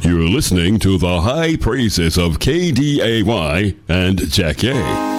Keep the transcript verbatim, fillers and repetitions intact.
You're listening to the high praises of K D A Y and Jack A.